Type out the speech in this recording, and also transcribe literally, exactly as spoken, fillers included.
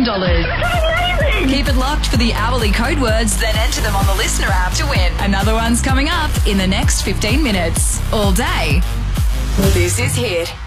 thousand dollars. Keep it locked for the hourly code words, then enter them on the Listener app to win. Another one's coming up in the next fifteen minutes. All day. This is Hit.